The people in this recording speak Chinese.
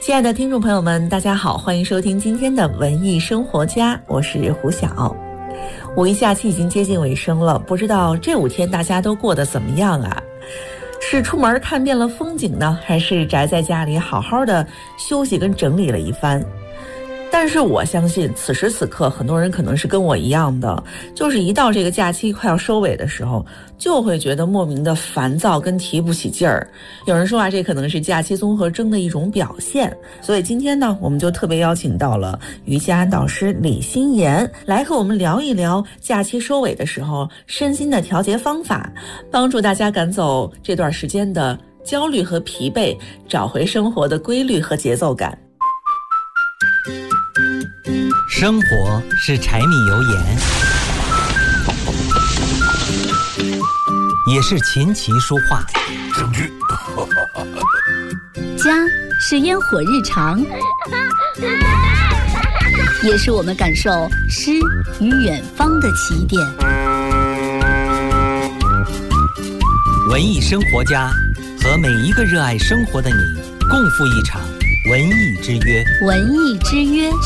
亲爱的听众朋友们，大家好，欢迎收听今天的文艺生活家，我是胡晓。五一假期已经接近尾声了，不知道这5天大家都过得怎么样啊？是出门看遍了风景呢，还是宅在家里好好的休息跟整理了一番？但是我相信此时此刻很多人可能是跟我一样的，就是一到这个假期快要收尾的时候，就会觉得莫名的烦躁跟提不起劲儿。有人说这可能是假期综合征的一种表现。所以今天呢，我们就特别邀请到了瑜伽导师李心妍来和我们聊一聊假期收尾的时候身心的调节方法，帮助大家赶走这段时间的焦虑和疲惫，找回生活的规律和节奏感。 生活是柴米油盐，也是琴棋书画。 证据。 家是烟火日常，也是我们感受诗与远方的起点。 文艺生活家和每一个热爱生活的你共赴一场文艺之约。 文艺之约